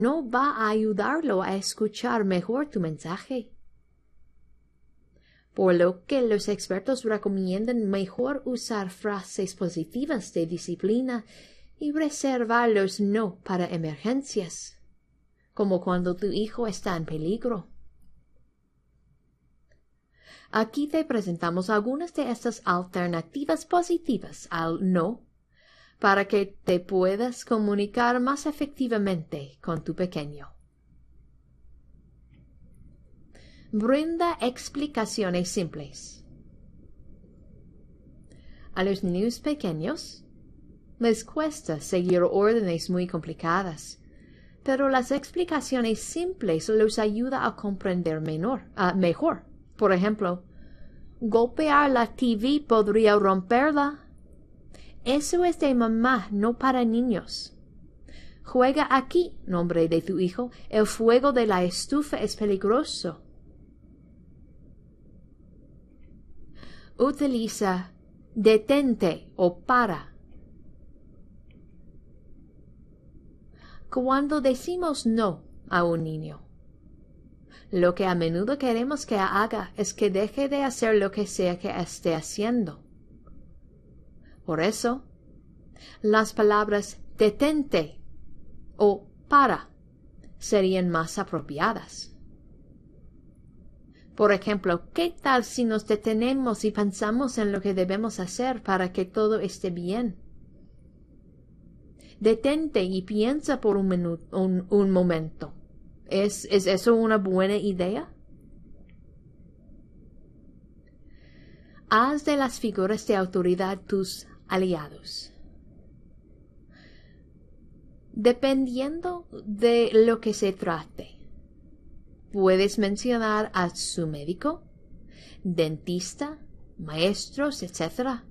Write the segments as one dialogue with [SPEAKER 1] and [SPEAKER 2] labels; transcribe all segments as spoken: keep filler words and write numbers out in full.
[SPEAKER 1] no va a ayudarlo a escuchar mejor tu mensaje. Por lo que los expertos recomiendan mejor usar frases positivas de disciplina y reservar los no para emergencias, como cuando tu hijo está en peligro. Aquí te presentamos algunas de estas alternativas positivas al no, para que te puedas comunicar más efectivamente con tu pequeño. Brinda explicaciones simples. A los niños pequeños les cuesta seguir órdenes muy complicadas, pero las explicaciones simples los ayudan a comprender menor, uh, mejor. Por ejemplo, golpear la T V podría romperla. Eso es de mamá, no para niños. Juega aquí, nombre de tu hijo. El fuego de la estufa es peligroso. Utiliza detente o para. Cuando decimos no a un niño, lo que a menudo queremos que haga es que deje de hacer lo que sea que esté haciendo. Por eso, las palabras detente o para serían más apropiadas. Por ejemplo, ¿qué tal si nos detenemos y pensamos en lo que debemos hacer para que todo esté bien? Detente y piensa por un, minuto, un, un momento. ¿Es, ¿Es eso una buena idea? Haz de las figuras de autoridad tus aliados. Dependiendo de lo que se trate, puedes mencionar a su médico, dentista, maestros, etcétera.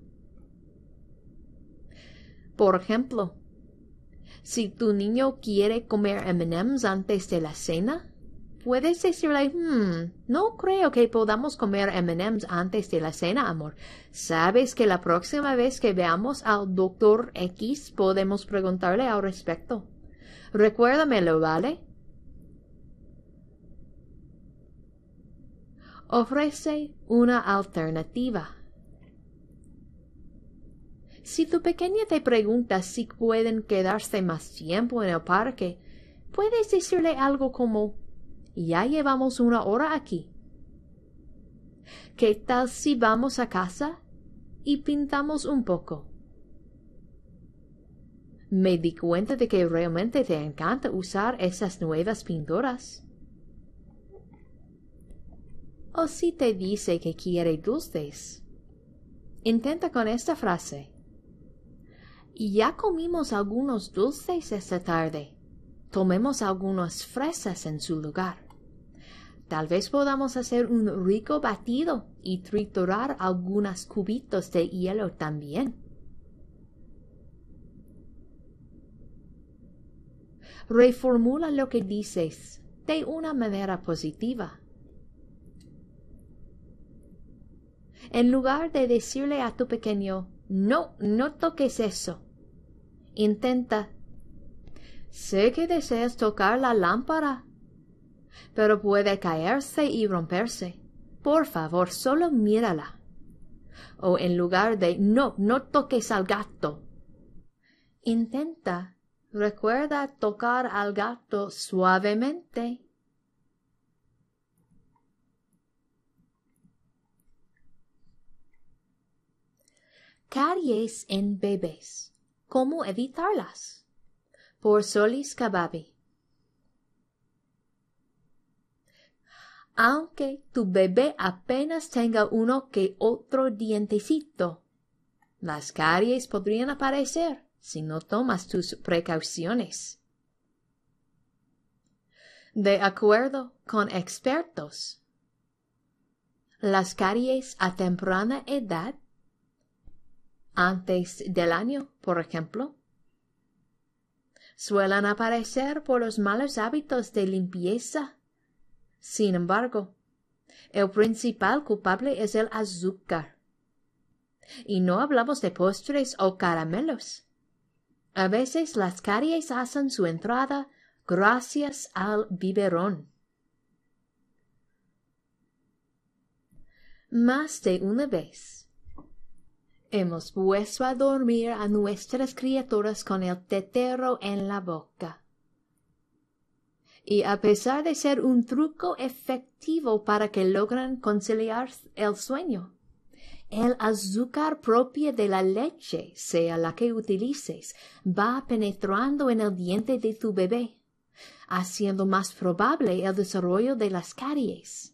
[SPEAKER 1] Por ejemplo, si tu niño quiere comer eme and eme's antes de la cena, puedes decirle, hmm, no creo que podamos comer eme and eme's antes de la cena, amor. ¿Sabes que la próxima vez que veamos al doctor X podemos preguntarle al respecto? Recuérdamelo, ¿vale? Ofrece una alternativa. Si tu pequeña te pregunta si pueden quedarse más tiempo en el parque, puedes decirle algo como, ya llevamos una hora aquí. ¿Qué tal si vamos a casa y pintamos un poco? Me di cuenta de que realmente te encanta usar esas nuevas pinturas. O si te dice que quiere dulces, intenta con esta frase. Ya comimos algunos dulces esta tarde. Tomemos algunas fresas en su lugar. Tal vez podamos hacer un rico batido y triturar algunos cubitos de hielo también. Reformula lo que dices de una manera positiva. En lugar de decirle a tu pequeño, no, no toques eso, intenta, sé que deseas tocar la lámpara, pero puede caerse y romperse. Por favor, solo mírala. O en lugar de, no, no toques al gato, intenta, recuerda tocar al gato suavemente. Caries en bebés. ¿Cómo evitarlas? Por Solis Kababi. Aunque tu bebé apenas tenga uno que otro dientecito, las caries podrían aparecer si no tomas tus precauciones. De acuerdo con expertos, las caries a temprana edad, antes del año, por ejemplo, suelen aparecer por los malos hábitos de limpieza. Sin embargo, el principal culpable es el azúcar. Y no hablamos de postres o caramelos. A veces las caries hacen su entrada gracias al biberón. Más de una vez hemos puesto a dormir a nuestras criaturas con el tetero en la boca. Y a pesar de ser un truco efectivo para que logren conciliar el sueño, el azúcar propia de la leche, sea la que utilices, va penetrando en el diente de tu bebé, haciendo más probable el desarrollo de las caries.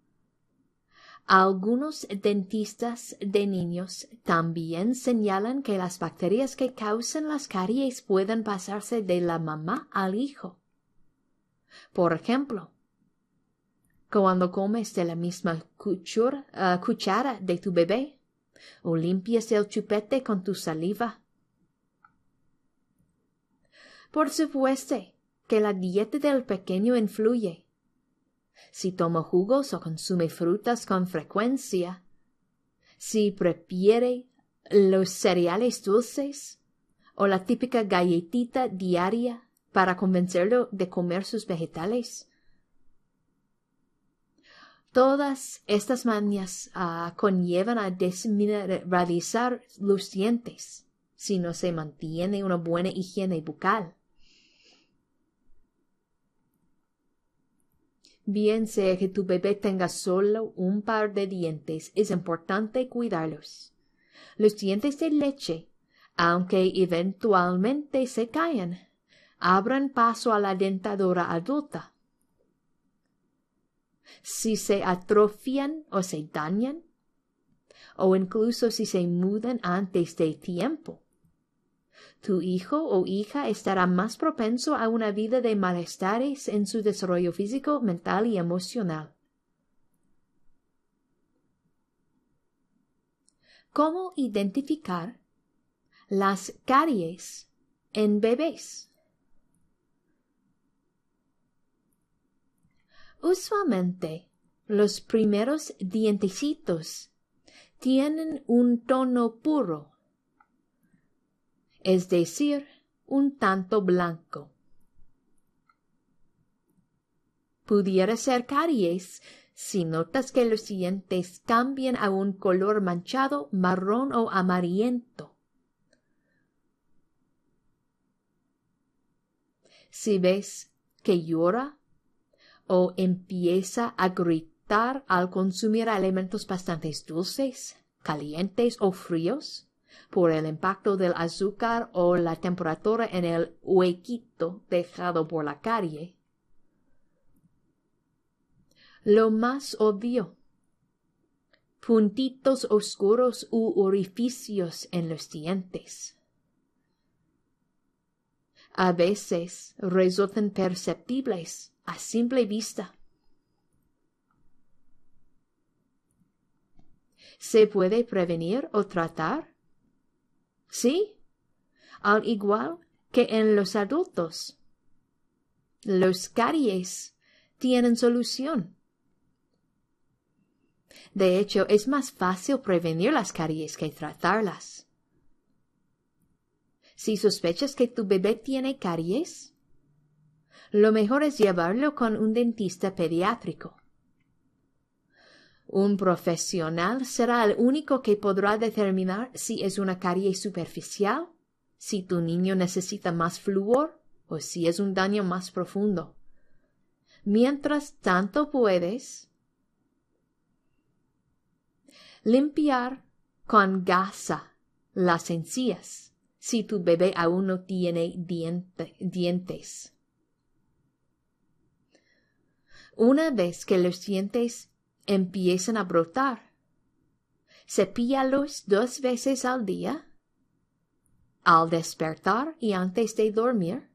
[SPEAKER 1] Algunos dentistas de niños también señalan que las bacterias que causan las caries pueden pasarse de la mamá al hijo. Por ejemplo, cuando comes de la misma cuchura, uh, cuchara de tu bebé, o limpias el chupete con tu saliva. Por supuesto que la dieta del pequeño influye. Si toma jugos o consume frutas con frecuencia, si prefiere los cereales dulces o la típica galletita diaria para convencerlo de comer sus vegetales. Todas estas mañas uh, conllevan a desmineralizar los dientes si no se mantiene una buena higiene bucal. Bien sea que tu bebé tenga solo un par de dientes, es importante cuidarlos. Los dientes de leche, aunque eventualmente se caen, abran paso a la dentadura adulta. Si se atrofian o se dañan, o incluso si se mudan antes de tiempo, tu hijo o hija estará más propenso a una vida de malestares en su desarrollo físico, mental y emocional. ¿Cómo identificar las caries en bebés? Usualmente, los primeros dientecitos tienen un tono puro, es decir, un tanto blanco. Pudiera ser caries si notas que los dientes cambian a un color manchado, marrón o amarillento. Si ves que llora o empieza a gritar al consumir alimentos bastante dulces, calientes o fríos, por el impacto del azúcar o la temperatura en el huequito dejado por la carie. Lo más obvio, puntitos oscuros u orificios en los dientes. A veces resultan perceptibles a simple vista. ¿Se puede prevenir o tratar? Sí, al igual que en los adultos. Los caries tienen solución. De hecho, es más fácil prevenir las caries que tratarlas. Si sospechas que tu bebé tiene caries, lo mejor es llevarlo con un dentista pediátrico. Un profesional será el único que podrá determinar si es una caries superficial, si tu niño necesita más flúor o si es un daño más profundo. Mientras tanto puedes limpiar con gasa las encías si tu bebé aún no tiene diente, dientes. Una vez que los dientes empiezan a brotar, cepíllalos dos veces al día, al despertar y antes de dormir,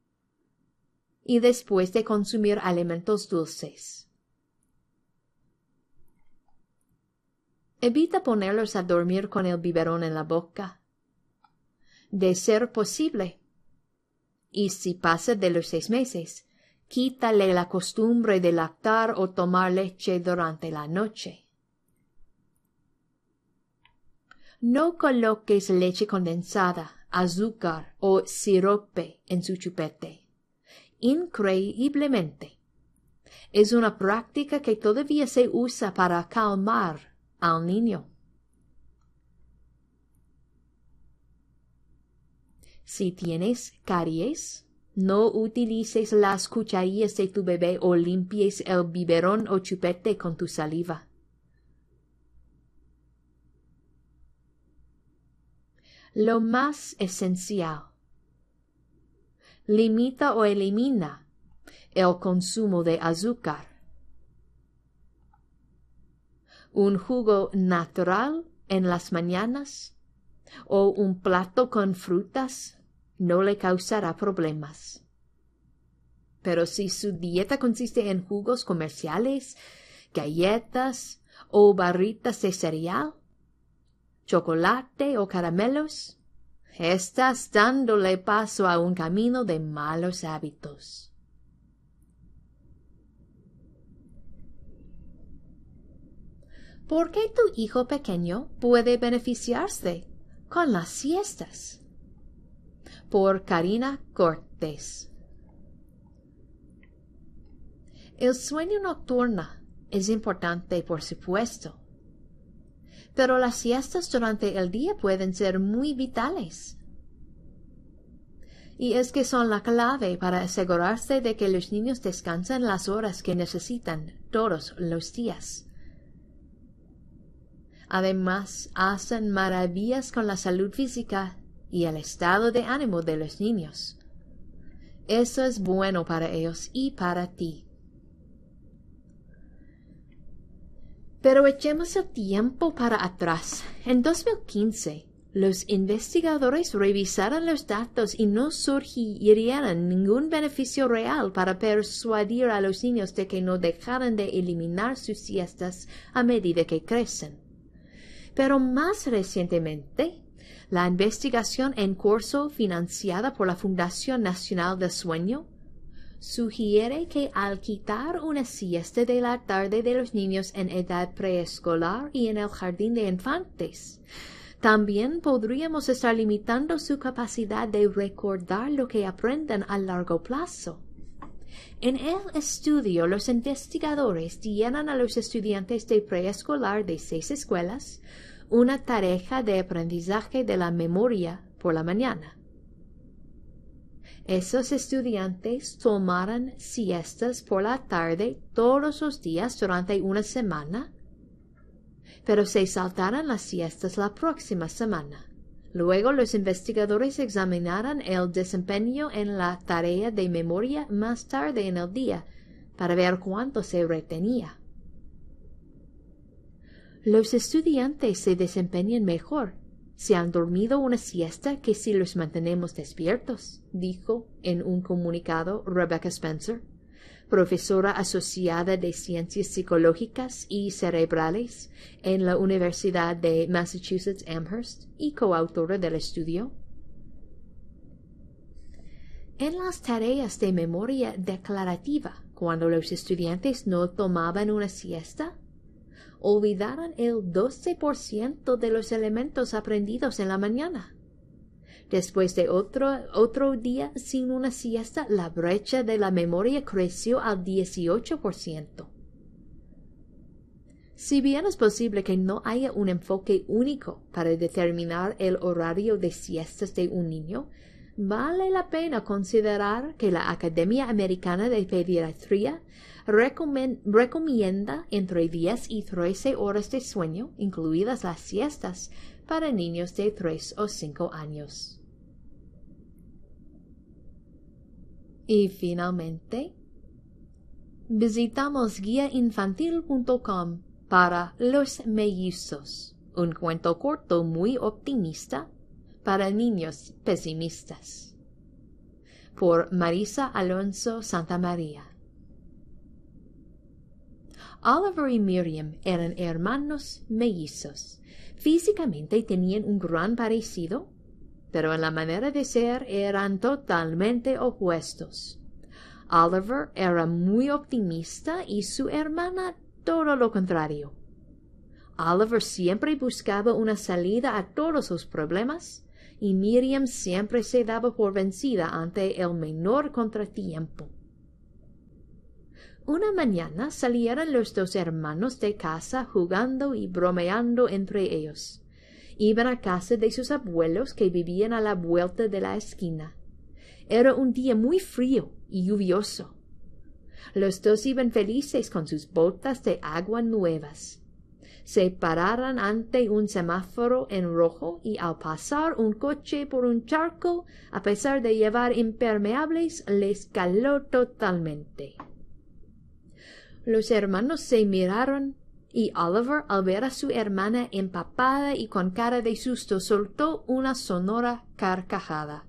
[SPEAKER 1] y después de consumir alimentos dulces. Evita ponerlos a dormir con el biberón en la boca. De ser posible, y si pasa de los seis meses, quítale la costumbre de lactar o tomar leche durante la noche. No coloques leche condensada, azúcar o sirope en su chupete. increíblemente. Es una práctica que todavía se usa para calmar al niño. Si tienes caries, no utilices las cucharillas de tu bebé o limpies el biberón o chupete con tu saliva. Lo más esencial. Limita o elimina el consumo de azúcar. Un jugo natural en las mañanas o un plato con frutas no le causará problemas. Pero si su dieta consiste en jugos comerciales, galletas o barritas de cereal, chocolate o caramelos, estás dándole paso a un camino de malos hábitos. ¿Por qué tu hijo pequeño puede beneficiarse con las siestas? Por Karina Cortés. El sueño nocturno es importante, por supuesto, pero las siestas durante el día pueden ser muy vitales. Y es que son la clave para asegurarse de que los niños descansan las horas que necesitan todos los días. Además, hacen maravillas con la salud física y el estado de ánimo de los niños. Eso es bueno para ellos y para ti. Pero echemos el tiempo para atrás. En dos mil quince, los investigadores revisaron los datos y no surgirían ningún beneficio real para persuadir a los niños de que no dejaran de eliminar sus siestas a medida que crecen. Pero más recientemente, la investigación en curso financiada por la Fundación Nacional del Sueño sugiere que al quitar una siesta de la tarde de los niños en edad preescolar y en el jardín de infantes, también podríamos estar limitando su capacidad de recordar lo que aprenden a largo plazo. En el estudio, los investigadores dieron a los estudiantes de preescolar de seis escuelas una tarea de aprendizaje de la memoria por la mañana. Esos estudiantes tomaron siestas por la tarde todos los días durante una semana, pero se saltaron las siestas la próxima semana. Luego los investigadores examinaron el desempeño en la tarea de memoria más tarde en el día para ver cuánto se retenía. Los estudiantes se desempeñan mejor si han dormido una siesta que si los mantenemos despiertos, dijo en un comunicado Rebecca Spencer, profesora asociada de Ciencias Psicológicas y Cerebrales en la Universidad de Massachusetts Amherst y coautora del estudio. En las tareas de memoria declarativa, cuando los estudiantes no tomaban una siesta, olvidaron el doce por ciento de los elementos aprendidos en la mañana. Después de otro, otro día sin una siesta, la brecha de la memoria creció al dieciocho por ciento. Si bien es posible que no haya un enfoque único para determinar el horario de siestas de un niño, vale la pena considerar que la Academia Americana de Pediatría recomienda entre diez y trece horas de sueño, incluidas las siestas, para niños de tres o cinco años. Y finalmente, visitamos guía infantil punto com para Los Mellizos, un cuento corto muy optimista para niños pesimistas, por Marisa Alonso Santamaría. Oliver y Miriam eran hermanos mellizos. Físicamente tenían un gran parecido, pero en la manera de ser eran totalmente opuestos. Oliver era muy optimista y su hermana todo lo contrario. Oliver siempre buscaba una salida a todos los problemas y Miriam siempre se daba por vencida ante el menor contratiempo. Una mañana salieron los dos hermanos de casa jugando y bromeando entre ellos. Iban a casa de sus abuelos que vivían a la vuelta de la esquina. Era un día muy frío y lluvioso. Los dos iban felices con sus botas de agua nuevas. Se pararon ante un semáforo en rojo y al pasar un coche por un charco, a pesar de llevar impermeables, les caló totalmente. Los hermanos se miraron y Oliver, al ver a su hermana empapada y con cara de susto, soltó una sonora carcajada.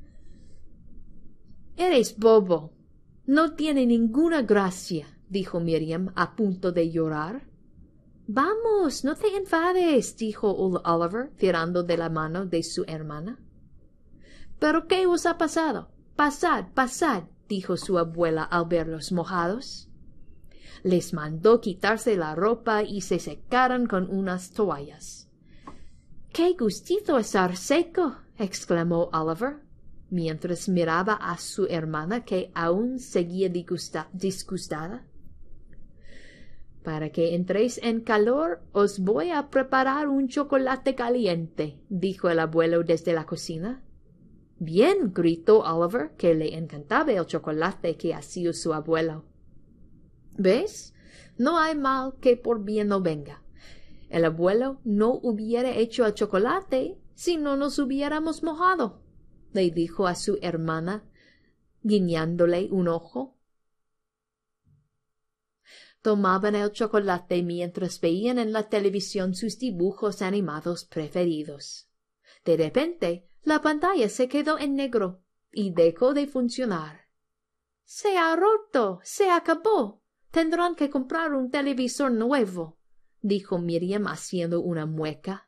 [SPEAKER 1] «Eres bobo. No tiene ninguna gracia», dijo Miriam, a punto de llorar. «Vamos, no te enfades», dijo Oliver, tirando de la mano de su hermana. «¿Pero qué os ha pasado? Pasad, pasad», dijo su abuela al verlos mojados. Les mandó quitarse la ropa y se secaron con unas toallas. «¡Qué gustito estar seco!», exclamó Oliver, mientras miraba a su hermana que aún seguía disgusta disgustada. «Para que entréis en calor, os voy a preparar un chocolate caliente», dijo el abuelo desde la cocina. «Bien», gritó Oliver, que le encantaba el chocolate que hacía su abuelo. «¿Ves? No hay mal que por bien no venga. El abuelo no hubiera hecho el chocolate si no nos hubiéramos mojado», le dijo a su hermana, guiñándole un ojo. Tomaban el chocolate mientras veían en la televisión sus dibujos animados preferidos. De repente, la pantalla se quedó en negro y dejó de funcionar. «Se ha roto, se acabó. Tendrán que comprar un televisor nuevo», dijo Miriam haciendo una mueca.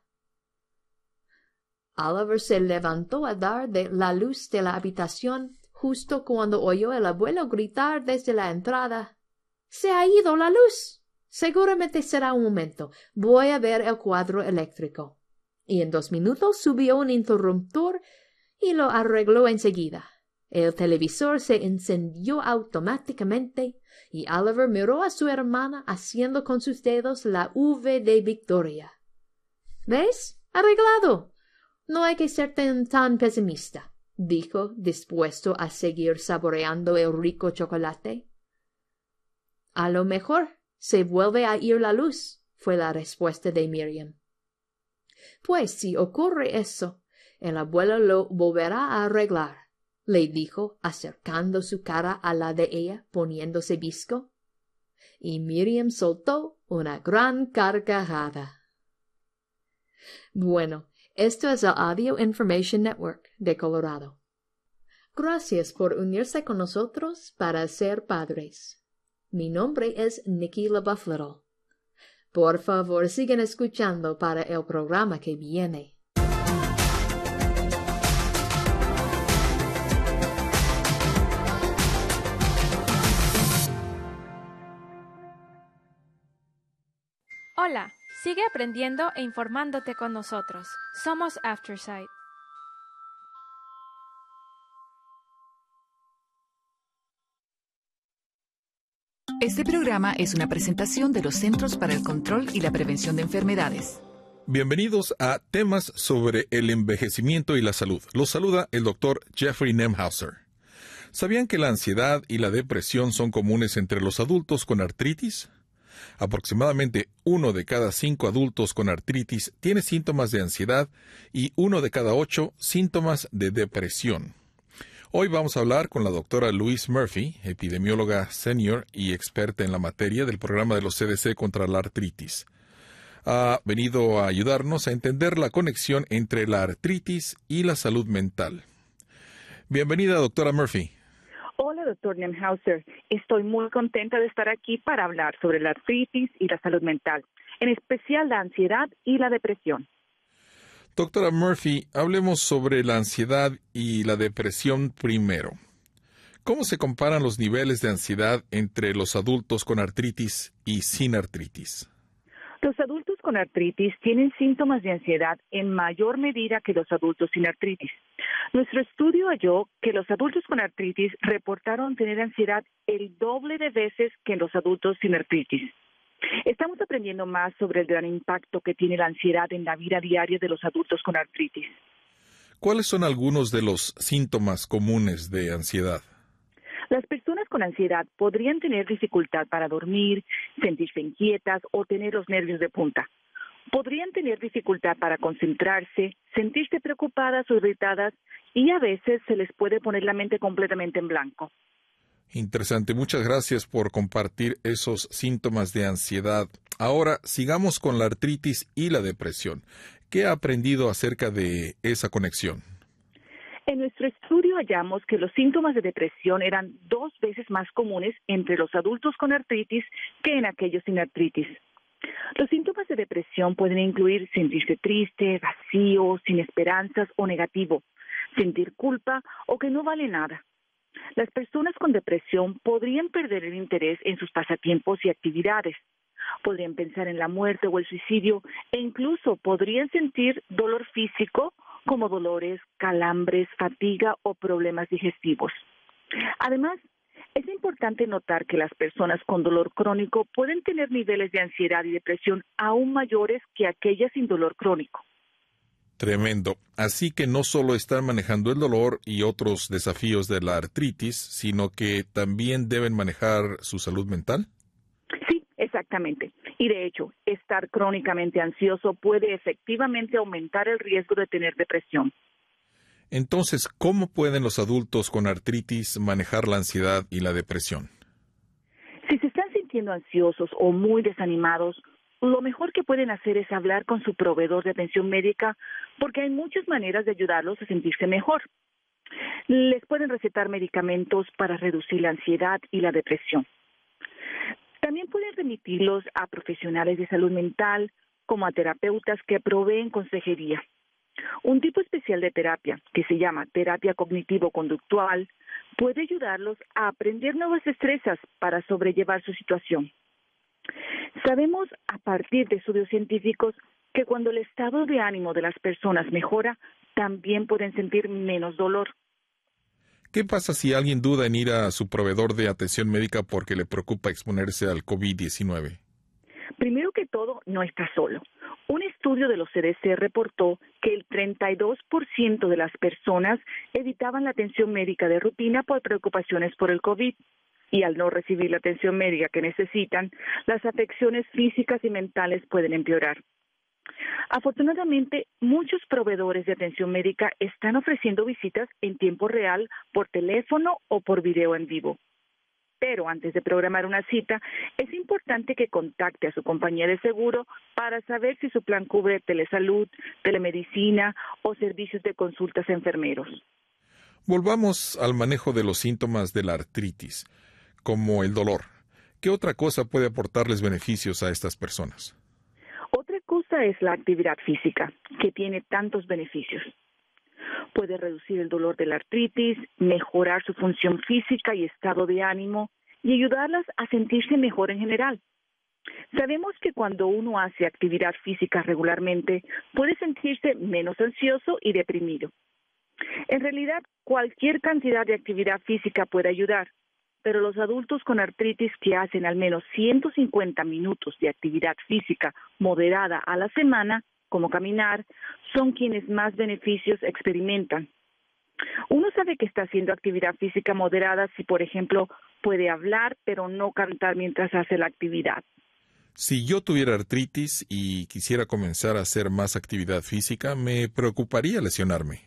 [SPEAKER 1] Oliver se levantó a dar de la luz de la habitación justo cuando oyó al abuelo gritar desde la entrada. «¡Se ha ido la luz! Seguramente será un momento. Voy a ver el cuadro eléctrico». Y en dos minutos subió un interruptor y lo arregló enseguida. El televisor se encendió automáticamente y Oliver miró a su hermana haciendo con sus dedos la V de Victoria. «¿Ves? Arreglado. No hay que ser tan, tan pesimista», dijo, dispuesto a seguir saboreando el rico chocolate. «A lo mejor se vuelve a ir la luz», fue la respuesta de Miriam. «Pues si ocurre eso, el abuelo lo volverá a arreglar», le dijo, acercando su cara a la de ella, poniéndose visco. Y Miriam soltó una gran carcajada. Bueno, esto es el Audio Information Network de Colorado. Gracias por unirse con nosotros para ser padres. Mi nombre es Nikki LaBeouf Little. Por favor, sigan escuchando para el programa que viene.
[SPEAKER 2] Hola, sigue aprendiendo e informándote con nosotros. Somos Aftersight.
[SPEAKER 3] Este programa es una presentación de los Centros para el Control y la Prevención de Enfermedades.
[SPEAKER 4] Bienvenidos a temas sobre el envejecimiento y la salud. Los saluda el doctor Jeffrey Nemhauser. ¿Sabían que la ansiedad y la depresión son comunes entre los adultos con artritis? Aproximadamente uno de cada cinco adultos con artritis tiene síntomas de ansiedad y uno de cada ocho síntomas de depresión. Hoy vamos a hablar con la doctora Louise Murphy, epidemióloga senior y experta en la materia del programa de los C D C contra la artritis. Ha venido a ayudarnos a entender la conexión entre la artritis y la salud mental. Bienvenida, doctora Murphy.
[SPEAKER 5] Hola, doctor Nemhauser. Estoy muy contenta de estar aquí para hablar sobre la artritis y la salud mental, en especial la ansiedad y la depresión.
[SPEAKER 4] Doctora Murphy, hablemos sobre la ansiedad y la depresión primero. ¿Cómo se comparan los niveles de ansiedad entre los adultos con artritis y sin artritis?
[SPEAKER 5] Los adultos con artritis tienen síntomas de ansiedad en mayor medida que los adultos sin artritis. Nuestro estudio halló que los adultos con artritis reportaron tener ansiedad el doble de veces que los adultos sin artritis. Estamos aprendiendo más sobre el gran impacto que tiene la ansiedad en la vida diaria de los adultos con artritis.
[SPEAKER 4] ¿Cuáles son algunos de los síntomas comunes de ansiedad?
[SPEAKER 5] Las personas con ansiedad podrían tener dificultad para dormir, sentirse inquietas o tener los nervios de punta. Podrían tener dificultad para concentrarse, sentirse preocupadas o irritadas y a veces se les puede poner la mente completamente en blanco.
[SPEAKER 4] Interesante. Muchas gracias por compartir esos síntomas de ansiedad. Ahora sigamos con la artritis y la depresión. ¿Qué ha aprendido acerca de esa conexión?
[SPEAKER 5] En nuestro estudio hallamos que los síntomas de depresión eran dos veces más comunes entre los adultos con artritis que en aquellos sin artritis. Los síntomas de depresión pueden incluir sentirse triste, vacío, sin esperanzas o negativo, sentir culpa o que no vale nada. Las personas con depresión podrían perder el interés en sus pasatiempos y actividades. Podrían pensar en la muerte o el suicidio e incluso podrían sentir dolor físico como dolores, calambres, fatiga o problemas digestivos. Además, es importante notar que las personas con dolor crónico pueden tener niveles de ansiedad y depresión aún mayores que aquellas sin dolor crónico.
[SPEAKER 4] Tremendo. Así que no solo están manejando el dolor y otros desafíos de la artritis, sino que también deben manejar su salud mental.
[SPEAKER 5] Sí, exactamente. Y de hecho, estar crónicamente ansioso puede efectivamente aumentar el riesgo de tener depresión.
[SPEAKER 4] Entonces, ¿cómo pueden los adultos con artritis manejar la ansiedad y la depresión?
[SPEAKER 5] Si se están sintiendo ansiosos o muy desanimados, lo mejor que pueden hacer es hablar con su proveedor de atención médica porque hay muchas maneras de ayudarlos a sentirse mejor. Les pueden recetar medicamentos para reducir la ansiedad y la depresión. También pueden remitirlos a profesionales de salud mental, como a terapeutas que proveen consejería. Un tipo especial de terapia, que se llama terapia cognitivo-conductual, puede ayudarlos a aprender nuevas destrezas para sobrellevar su situación. Sabemos a partir de estudios científicos que cuando el estado de ánimo de las personas mejora, también pueden sentir menos dolor.
[SPEAKER 4] ¿Qué pasa si alguien duda en ir a su proveedor de atención médica porque le preocupa exponerse al COVID diecinueve?
[SPEAKER 5] Primero que todo, no está solo. Un estudio de los C D C reportó que el treinta y dos por ciento de las personas evitaban la atención médica de rutina por preocupaciones por el COVID. Y al no recibir la atención médica que necesitan, las afecciones físicas y mentales pueden empeorar. Afortunadamente, muchos proveedores de atención médica están ofreciendo visitas en tiempo real por teléfono o por video en vivo. Pero antes de programar una cita, es importante que contacte a su compañía de seguro para saber si su plan cubre telesalud, telemedicina o servicios de consultas a enfermeros.
[SPEAKER 4] Volvamos al manejo de los síntomas de la artritis, como el dolor. ¿Qué otra cosa puede aportarles beneficios a estas personas?
[SPEAKER 5] Otra cosa es la actividad física, que tiene tantos beneficios. Puede reducir el dolor de la artritis, mejorar su función física y estado de ánimo y ayudarlas a sentirse mejor en general. Sabemos que cuando uno hace actividad física regularmente, puede sentirse menos ansioso y deprimido. En realidad, cualquier cantidad de actividad física puede ayudar, pero los adultos con artritis que hacen al menos ciento cincuenta minutos de actividad física moderada a la semana, como caminar, son quienes más beneficios experimentan. Uno sabe que está haciendo actividad física moderada si, por ejemplo, puede hablar pero no cantar mientras hace la actividad.
[SPEAKER 4] Si yo tuviera artritis y quisiera comenzar a hacer más actividad física, me preocuparía lesionarme.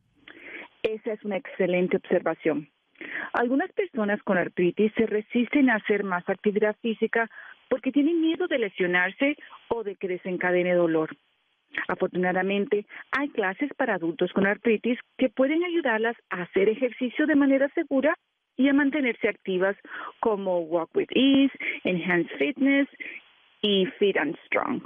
[SPEAKER 5] Esa es una excelente observación. Algunas personas con artritis se resisten a hacer más actividad física porque tienen miedo de lesionarse o de que desencadene dolor. Afortunadamente, hay clases para adultos con artritis que pueden ayudarlas a hacer ejercicio de manera segura y a mantenerse activas, como Walk with Ease, Enhanced Fitness y Fit and Strong.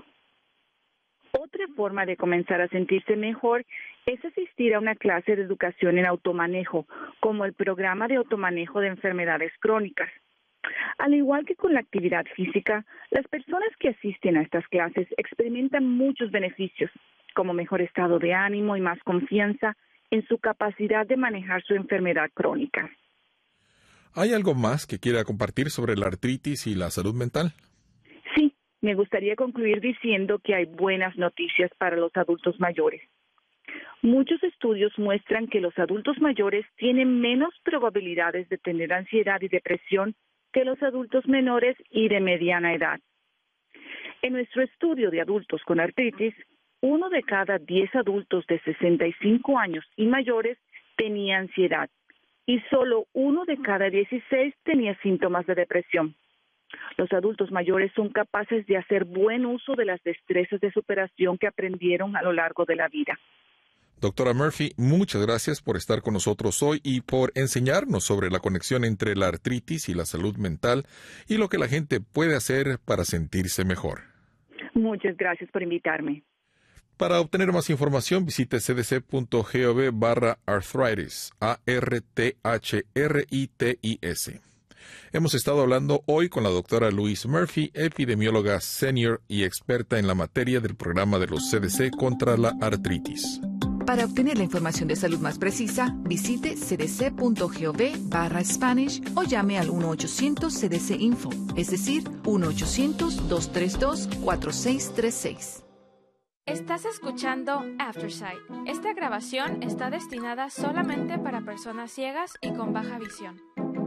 [SPEAKER 5] Otra forma de comenzar a sentirse mejor es asistir a una clase de educación en automanejo, como el programa de automanejo de enfermedades crónicas. Al igual que con la actividad física, las personas que asisten a estas clases experimentan muchos beneficios, como mejor estado de ánimo y más confianza en su capacidad de manejar su enfermedad crónica.
[SPEAKER 4] ¿Hay algo más que quiera compartir sobre la artritis y la salud mental?
[SPEAKER 5] Sí, me gustaría concluir diciendo que hay buenas noticias para los adultos mayores. Muchos estudios muestran que los adultos mayores tienen menos probabilidades de tener ansiedad y depresión que los adultos menores y de mediana edad. En nuestro estudio de adultos con artritis, uno de cada diez adultos de sesenta y cinco años y mayores tenía ansiedad y solo uno de cada dieciséis tenía síntomas de depresión. Los adultos mayores son capaces de hacer buen uso de las destrezas de superación que aprendieron a lo largo de la vida.
[SPEAKER 4] Doctora Murphy, muchas gracias por estar con nosotros hoy y por enseñarnos sobre la conexión entre la artritis y la salud mental y lo que la gente puede hacer para sentirse mejor.
[SPEAKER 5] Muchas gracias por invitarme.
[SPEAKER 4] Para obtener más información, visite cdc.gov barra arthritis, A R T H R I T I S. Hemos estado hablando hoy con la doctora Louise Murphy, epidemióloga senior y experta en la materia del programa de los C D C contra la artritis.
[SPEAKER 3] Para obtener la información de salud más precisa, visite cdc.gov barra Spanish o llame al uno ochocientos C D C Info, es decir, uno ochocientos, dos tres dos, cuatro seis tres seis.
[SPEAKER 2] Estás escuchando Aftersight. Esta grabación está destinada solamente para personas ciegas y con baja visión.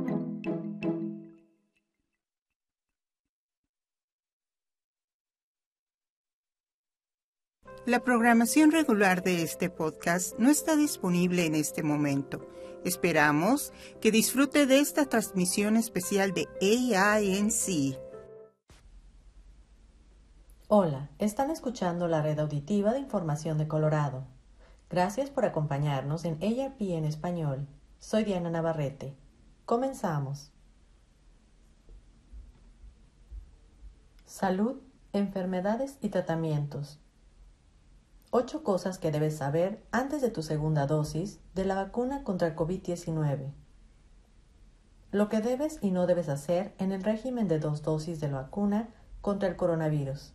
[SPEAKER 6] La programación regular de este podcast no está disponible en este momento. Esperamos que disfrute de esta transmisión especial de A I N C.
[SPEAKER 7] Hola, están escuchando la red auditiva de información de Colorado. Gracias por acompañarnos en A R P en español. Soy Diana Navarrete. Comenzamos. Salud, enfermedades y tratamientos. Ocho cosas que debes saber antes de tu segunda dosis de la vacuna contra el COVID diecinueve. Lo que debes y no debes hacer en el régimen de dos dosis de la vacuna contra el coronavirus.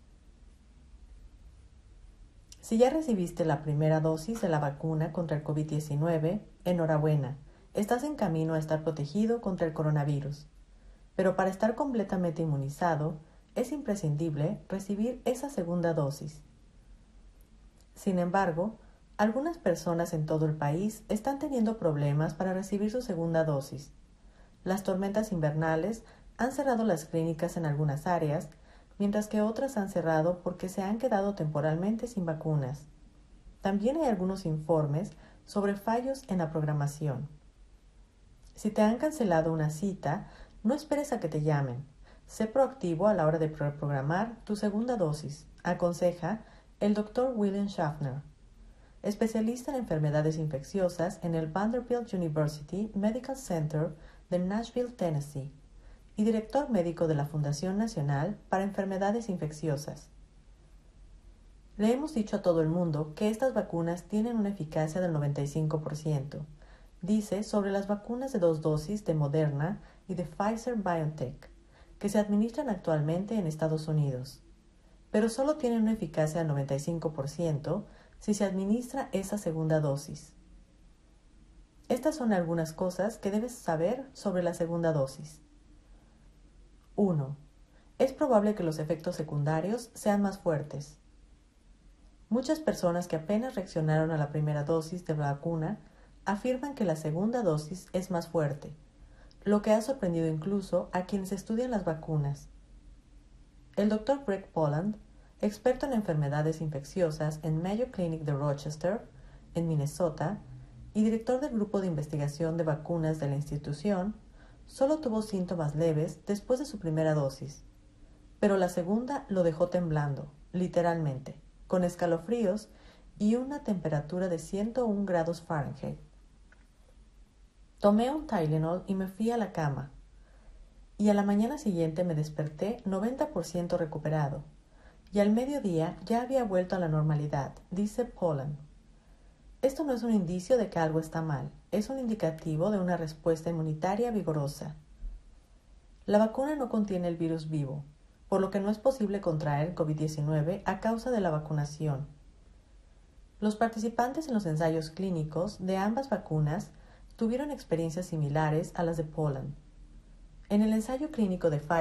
[SPEAKER 7] Si ya recibiste la primera dosis de la vacuna contra el COVID diecinueve, enhorabuena, estás en camino a estar protegido contra el coronavirus. Pero para estar completamente inmunizado, es imprescindible recibir esa segunda dosis. Sin embargo, algunas personas en todo el país están teniendo problemas para recibir su segunda dosis. Las tormentas invernales han cerrado las clínicas en algunas áreas, mientras que otras han cerrado porque se han quedado temporalmente sin vacunas. También hay algunos informes sobre fallos en la programación. Si te han cancelado una cita, no esperes a que te llamen. Sé proactivo a la hora de programar tu segunda dosis, aconseja el doctor William Schaffner, especialista en enfermedades infecciosas en el Vanderbilt University Medical Center de Nashville, Tennessee, y director médico de la Fundación Nacional para Enfermedades Infecciosas. Le hemos dicho a todo el mundo que estas vacunas tienen una eficacia del noventa y cinco por ciento, dice sobre las vacunas de dos dosis de Moderna y de Pfizer-BioNTech, que se administran actualmente en Estados Unidos, pero solo tienen una eficacia del noventa y cinco por ciento si se administra esa segunda dosis. Estas son algunas cosas que debes saber sobre la segunda dosis. uno. Es probable que los efectos secundarios sean más fuertes. Muchas personas que apenas reaccionaron a la primera dosis de la vacuna afirman que la segunda dosis es más fuerte, lo que ha sorprendido incluso a quienes estudian las vacunas. El doctor Greg Poland, experto en enfermedades infecciosas en Mayo Clinic de Rochester, en Minnesota, y director del grupo de investigación de vacunas de la institución, solo tuvo síntomas leves después de su primera dosis, pero la segunda lo dejó temblando, literalmente, con escalofríos y una temperatura de ciento uno grados Fahrenheit. Tomé un Tylenol y me fui a la cama, y a la mañana siguiente me desperté noventa por ciento recuperado, y al mediodía ya había vuelto a la normalidad, dice Poland. Esto no es un indicio de que algo está mal, es un indicativo de una respuesta inmunitaria vigorosa. La vacuna no contiene el virus vivo, por lo que no es posible contraer COVID diecinueve a causa de la vacunación. Los participantes en los ensayos clínicos de ambas vacunas tuvieron experiencias similares a las de Poland. En el ensayo clínico de Pfizer,